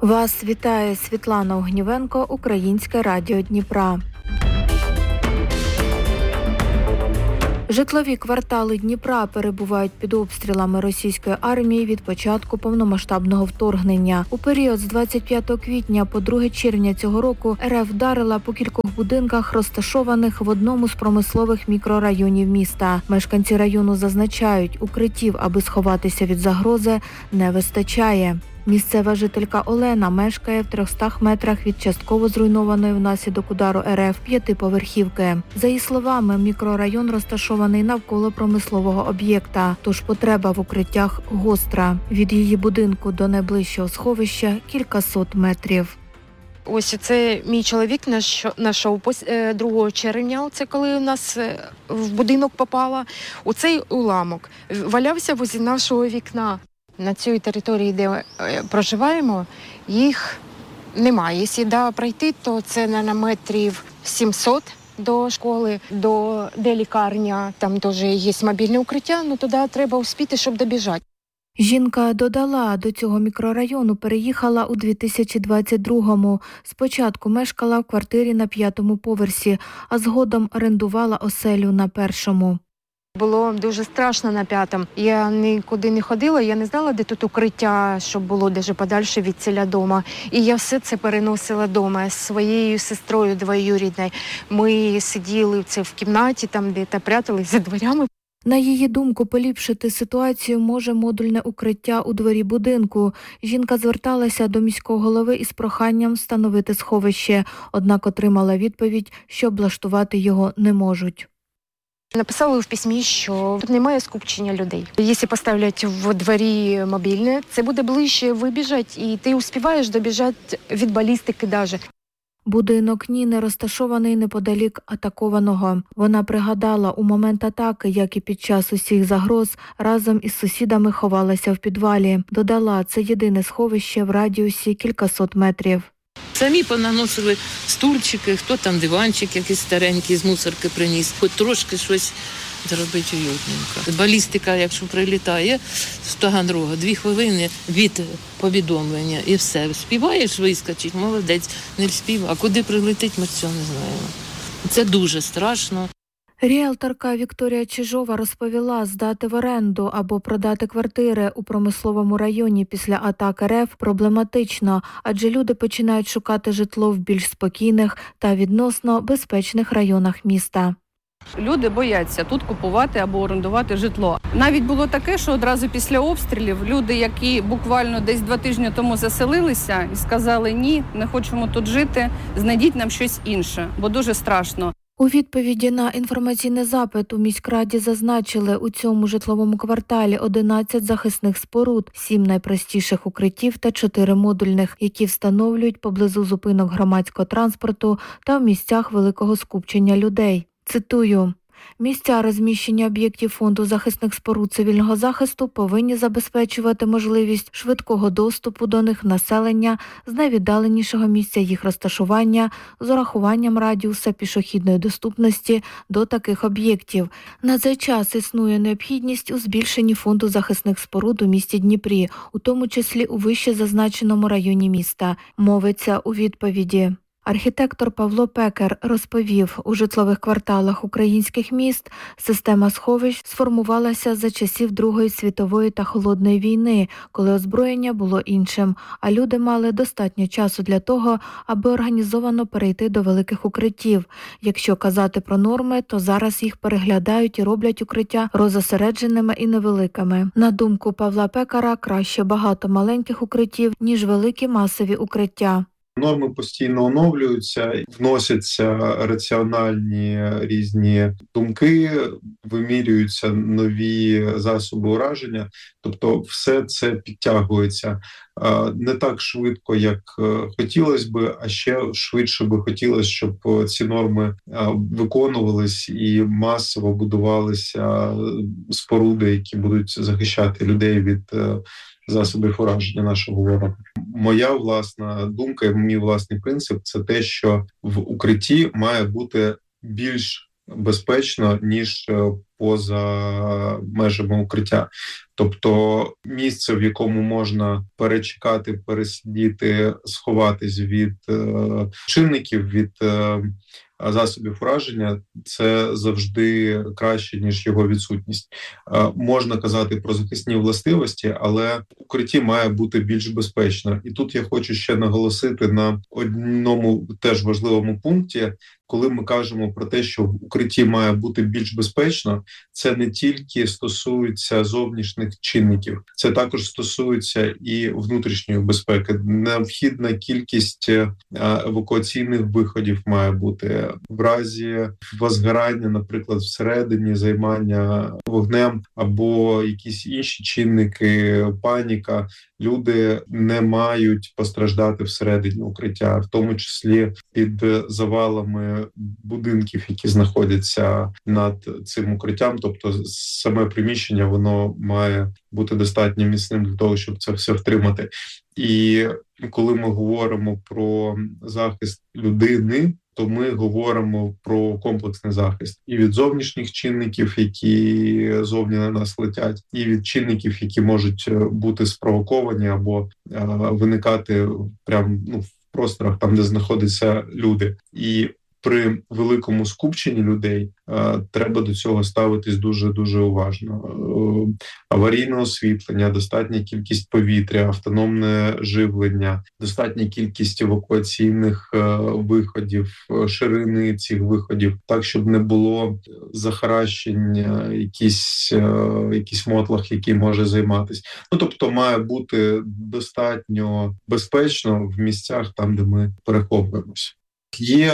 Вас вітає Світлана Огнівенко, Українське радіо Дніпра. Житлові квартали Дніпра перебувають під обстрілами російської армії від початку повномасштабного вторгнення. У період з 25 квітня по 2 червня цього року РФ вдарила по кількох будинках, розташованих в одному з промислових мікрорайонів міста. Мешканці району зазначають, укриттів, аби сховатися від загрози, не вистачає. Місцева жителька Олена мешкає в 300 метрах від частково зруйнованої внаслідок удару РФ 5-поверхівки. За її словами, мікрорайон розташований навколо промислового об'єкта, тож потреба в укриттях гостра. Від її будинку до найближчого сховища кількасот метрів. Ось це мій чоловік знайшов 2 червня, оце коли у нас в будинок попало, оцей уламок валявся возле нашого вікна. На цій території, де проживаємо, їх немає. Якщо пройти, то це на метрів 700 до школи, де лікарня, там теж є мобільне укриття, але туди треба успіти, щоб добіжати. Жінка додала, до цього мікрорайону переїхала у 2022-му. Спочатку мешкала в квартирі на 5-му поверсі, а згодом орендувала оселю на 1-му. Було дуже страшно на 5-му. Я нікуди не ходила, я не знала, де тут укриття, щоб було дуже подальше від ціля дому. І я все це переносила вдома з своєю сестрою двоюрідною. Ми сиділи в кімнаті, там де прятались за дверями. На її думку, поліпшити ситуацію може модульне укриття у дворі будинку. Жінка зверталася до міського голови із проханням встановити сховище, однак отримала відповідь, що облаштувати його не можуть. Написали в письмі, що тут немає скупчення людей. Якщо поставлять в дворі мобільне, це буде ближче вибіжати, і ти успіваєш добіжати від балістики навіть. Будинок Ніни розташований неподалік атакованого. Вона пригадала, у момент атаки, як і під час усіх загроз, разом із сусідами ховалася в підвалі. Додала, це єдине сховище в радіусі кількасот метрів. Самі понаносили стульчики, хто там диванчик якийсь старенький з мусорки приніс, хоч трошки щось зробити уютненько. Балістика, якщо прилітає з Таганрога, 2 хвилини від повідомлення і все. Співаєш вискочить, молодець, не співає. А куди прилетить, ми цього не знаємо. Це дуже страшно. Ріелторка Вікторія Чижова розповіла, здати в оренду або продати квартири у промисловому районі після атак РФ проблематично, адже люди починають шукати житло в більш спокійних та відносно безпечних районах міста. Люди бояться тут купувати або орендувати житло. Навіть було таке, що одразу після обстрілів люди, які буквально десь 2 тижні тому заселилися і сказали «ні, не хочемо тут жити, знайдіть нам щось інше, бо дуже страшно». У відповіді на інформаційний запит у міськраді зазначили, у цьому житловому кварталі 11 захисних споруд, 7 найпростіших укриттів та 4 модульних, які встановлюють поблизу зупинок громадського транспорту та в місцях великого скупчення людей. Цитую. Місця розміщення об'єктів фонду захисних споруд цивільного захисту повинні забезпечувати можливість швидкого доступу до них населення з найвіддаленішого місця їх розташування з урахуванням радіуса пішохідної доступності до таких об'єктів. На цей час існує необхідність у збільшенні фонду захисних споруд у місті Дніпрі, у тому числі у вище зазначеному районі міста, мовиться у відповіді. Архітектор Павло Пекер розповів, у житлових кварталах українських міст система сховищ сформувалася за часів Другої світової та Холодної війни, коли озброєння було іншим, а люди мали достатньо часу для того, аби організовано перейти до великих укриттів. Якщо казати про норми, то зараз їх переглядають і роблять укриття розосередженими і невеликими. На думку Павла Пекера, краще багато маленьких укриттів, ніж великі масові укриття. Норми постійно оновлюються, вносяться раціональні різні думки, вимірюються нові засоби ураження, тобто все це підтягується не так швидко, як хотілося би, а ще швидше би хотілося, щоб ці норми виконувались і масово будувалися споруди, які будуть захищати людей від засобів ураження нашого ворога. Моя власна думка і мій власний принцип – це те, що в укритті має бути більш безпечно, ніж поза межами укриття. Тобто місце, в якому можна перечекати, пересидіти, сховатись від чинників, від засобів ураження, це завжди краще, ніж його відсутність. Можна казати про захисні властивості, але в укритті має бути більш безпечно. І тут я хочу ще наголосити на одному теж важливому пункті. Коли ми кажемо про те, що в укритті має бути більш безпечно, це не тільки стосується зовнішніх чинників, це також стосується і внутрішньої безпеки. Необхідна кількість евакуаційних виходів має бути в разі возгорання, наприклад, всередині, займання вогнем або якісь інші чинники, паніка. Люди не мають постраждати всередині укриття, в тому числі під завалами будинків, які знаходяться над цим укриттям. Тобто саме приміщення, воно має бути достатньо міцним для того, щоб це все втримати. І коли ми говоримо про захист людини, то ми говоримо про комплексний захист і від зовнішніх чинників, які зовні на нас летять, і від чинників, які можуть бути спровоковані або виникати прямо в просторах, там, де знаходяться люди. І при великому скупченні людей треба до цього ставитись дуже-дуже уважно. Аварійне освітлення, достатня кількість повітря, автономне живлення, достатня кількість евакуаційних виходів, ширини цих виходів, так, щоб не було захаращення, якийсь мотлах, який може займатися. Тобто має бути достатньо безпечно в місцях там, де ми переховуємося. Є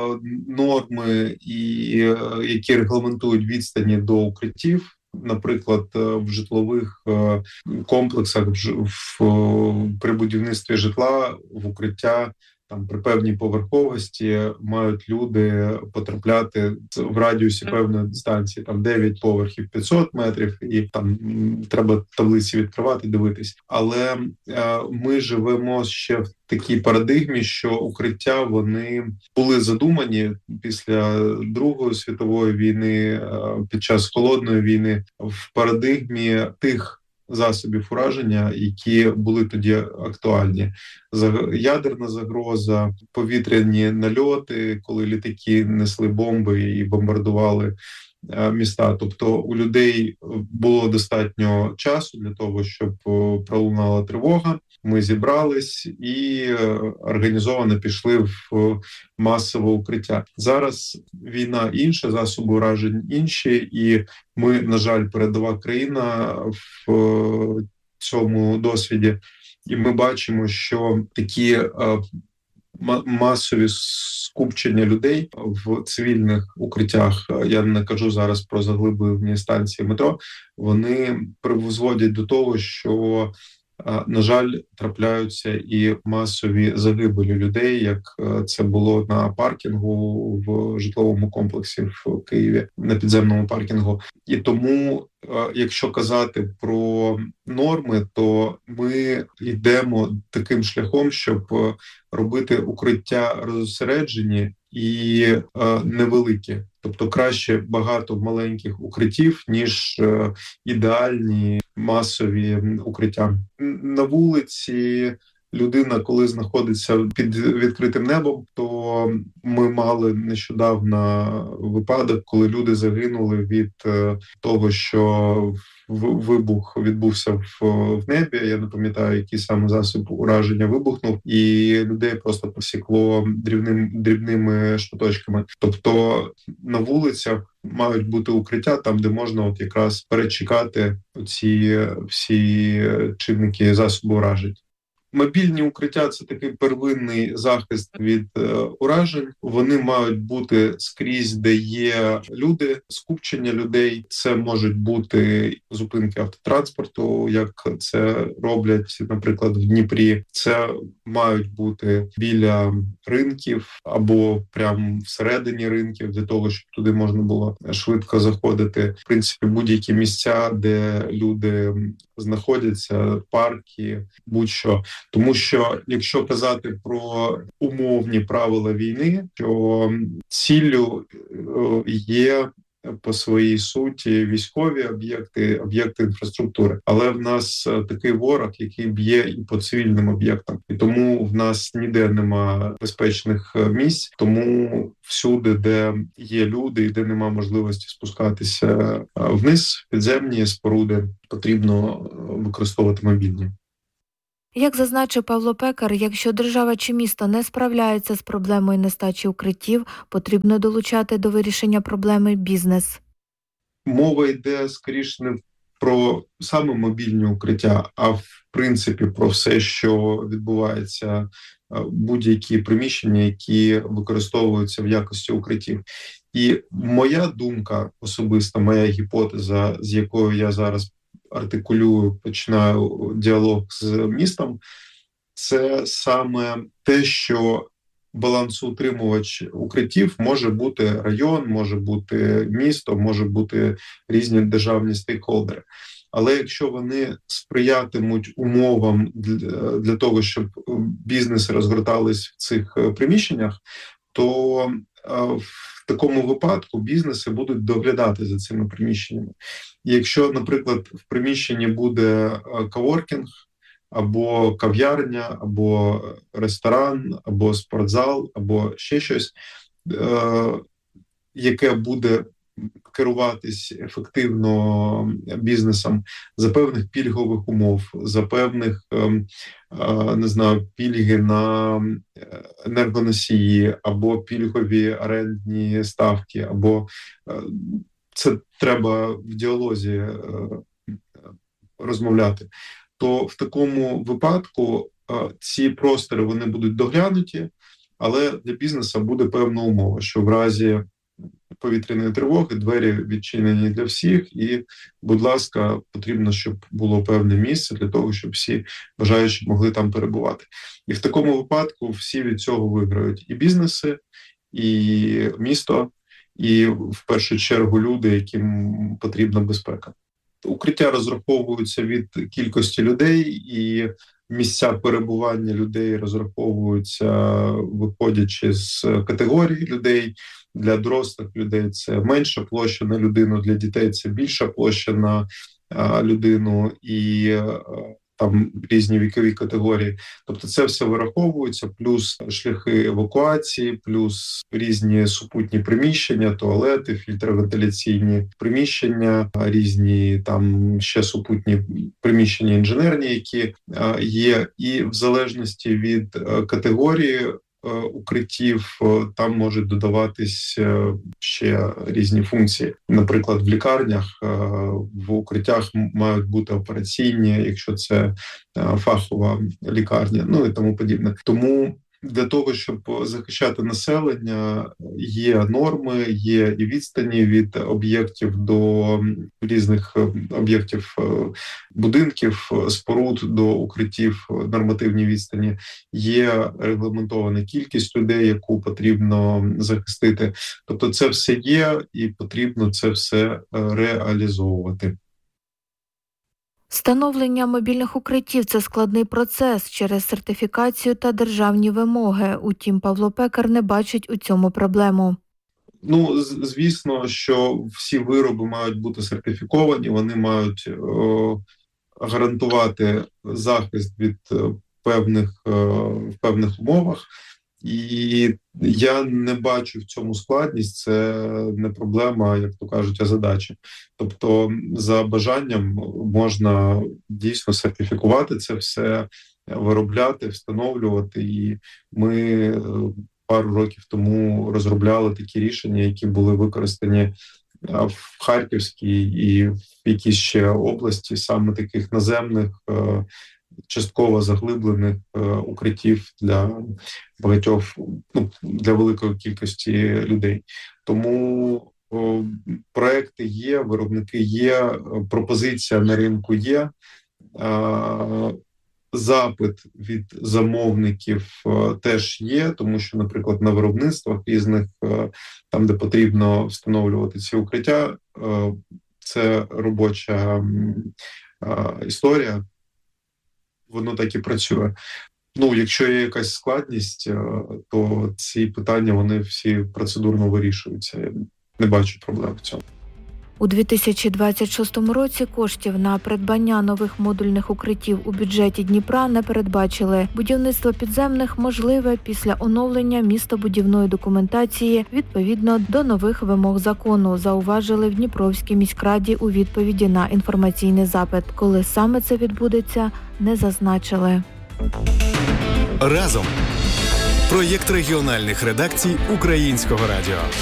норми, які регламентують відстані до укриттів. Наприклад, в житлових комплексах при будівництві житла в укриття там при певній поверховості мають люди потрапляти в радіусі певної дистанції, там 9 поверхів 500 метрів, і там треба таблиці відкривати, дивитись. Але ми живемо ще в такій парадигмі, що укриття, вони були задумані після Другої світової війни, під час Холодної війни, в парадигмі тих засобів ураження, які були тоді актуальні. Ядерна загроза, повітряні нальоти, коли літаки несли бомби і бомбардували міста. Тобто у людей було достатньо часу для того, щоб пролунала тривога. Ми зібрались і організовано пішли в масове укриття. Зараз війна інша, засоби уражень інші, і ми, на жаль, передова країна в цьому досвіді. І ми бачимо, що такі масові скупчення людей в цивільних укриттях, я не кажу зараз про заглиблені станції метро, вони призводять до того, що, на жаль, трапляються і масові загибелі людей, як це було на паркінгу в житловому комплексі в Києві, на підземному паркінгу. І тому, якщо казати про норми, то ми йдемо таким шляхом, щоб робити укриття розосереджені і невеликі. Тобто краще багато маленьких укриттів, ніж ідеальні масові укриття. На вулиці людина, коли знаходиться під відкритим небом, то ми мали нещодавно випадок, коли люди загинули від того, що вибух відбувся в небі. Я не пам'ятаю, який саме засіб ураження вибухнув, і людей просто посікло дрібними шматочками. Тобто на вулицях мають бути укриття там, де можна якраз перечекати ці всі чинники засобу уражень. Мобільні укриття – це такий первинний захист від уражень. Вони мають бути скрізь, де є люди, скупчення людей. Це можуть бути зупинки автотранспорту, як це роблять, наприклад, в Дніпрі. Це мають бути біля ринків або прямо всередині ринків, для того, щоб туди можна було швидко заходити. В принципі, будь-які місця, де люди знаходяться, парки, будь-що. Тому що якщо казати про умовні правила війни, то ціллю є по своїй суті військові об'єкти інфраструктури. Але в нас такий ворог, який б'є і по цивільним об'єктам. І тому в нас ніде нема безпечних місць. Тому всюди, де є люди і де нема можливості спускатися вниз, підземні споруди, потрібно використовувати мобільні. Як зазначив Павло Пекар, якщо держава чи місто не справляються з проблемою нестачі укриттів, потрібно долучати до вирішення проблеми бізнес. Мова йде, скоріше, не про саме мобільні укриття, а в принципі про все, що відбувається, будь-які приміщення, які використовуються в якості укриттів. І моя думка особиста, моя гіпотеза, з якою я зараз артикулюю, починаю діалог з містом, це саме те, що балансоутримувач укриттів може бути район, може бути місто, може бути різні державні стейкхолдери. Але якщо вони сприятимуть умовам для того, щоб бізнеси розгортались в цих приміщеннях, то в такому випадку бізнеси будуть доглядати за цими приміщеннями. І якщо, наприклад, в приміщенні буде коворкінг, або кав'ярня, або ресторан, або спортзал, або ще щось, яке буде керуватись ефективно бізнесом за певних пільгових умов, за певних, пільги на енергоносії, або пільгові орендні ставки, або це треба в діалозі розмовляти, то в такому випадку ці простори вони будуть доглянуті, але для бізнесу буде певна умова, що в разі повітряної тривоги двері відчинені для всіх, і, будь ласка, потрібно, щоб було певне місце для того, щоб всі бажаючі могли там перебувати. І в такому випадку всі від цього виграють: і бізнеси, і місто, і в першу чергу люди, яким потрібна безпека. Укриття розраховуються від кількості людей, і місця перебування людей розраховуються, виходячи з категорії людей. Для дорослих людей це менша площа на людину, для дітей це більша площа на людину, і там різні вікові категорії. Тобто це все вираховується, плюс шляхи евакуації, плюс різні супутні приміщення, туалети, фільтровентиляційні приміщення, різні там ще супутні приміщення інженерні, які є. І в залежності від категорії укриттів там можуть додаватись ще різні функції. Наприклад, в лікарнях в укриттях мають бути операційні, якщо це фахова лікарня, і тому подібне. Тому для того, щоб захищати населення, є норми, є і відстані від об'єктів до різних об'єктів, будинків, споруд до укриттів, нормативні відстані, є регламентована кількість людей, яку потрібно захистити. Тобто це все є, і потрібно це все реалізовувати. Встановлення мобільних укриттів – це складний процес через сертифікацію та державні вимоги. Утім, Павло Пекар не бачить у цьому проблему. Звісно, що всі вироби мають бути сертифіковані, вони мають гарантувати захист від в певних умовах. І я не бачу в цьому складність, це не проблема, як то кажуть, а задача. Тобто за бажанням можна дійсно сертифікувати це все, виробляти, встановлювати. І ми пару років тому розробляли такі рішення, які були використані в Харківській і в якійсь ще області, саме таких наземних, частково заглиблених укриттів для багатьох, для великої кількості людей. Тому проекти є, виробники є, пропозиція на ринку є, запит від замовників теж є, тому що, наприклад, на виробництвах різних, там, де потрібно встановлювати ці укриття, це робоча історія. воно так і працює. Якщо є якась складність, то ці питання, вони всі процедурно вирішуються. Я не бачу проблем в цьому. У 2026 році коштів на придбання нових модульних укриттів у бюджеті Дніпра не передбачили. Будівництво підземних можливе після оновлення містобудівної документації відповідно до нових вимог закону, зауважили в Дніпровській міськраді у відповіді на інформаційний запит. Коли саме це відбудеться, не зазначили. Разом. Проєкт регіональних редакцій Українського радіо.